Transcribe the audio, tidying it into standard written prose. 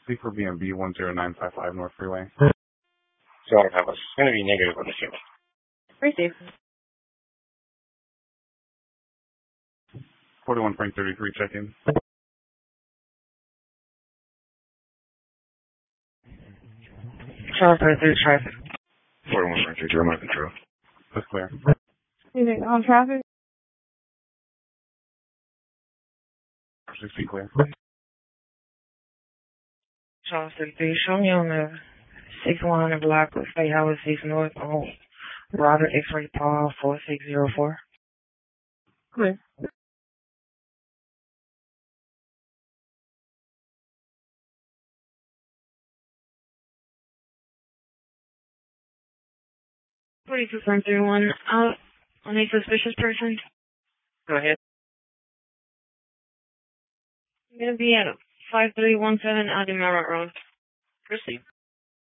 C for BMB 10955 North Freeway. Sorry, I was going to be negative on the field. Receive. 41 Frank 33, check-in. Charles 33 traffic. 41 Frank 33, I'm on control. That's clear. Anything on traffic? 60 clear. Charles 33, show me on the 6100 block with State Highway 6 North on Robert X-Ray Paul 4604. Clear. Forty-two Frank 31 out on a suspicious person. Go ahead. I'm going to be at 5317 Aldi Road. Proceed.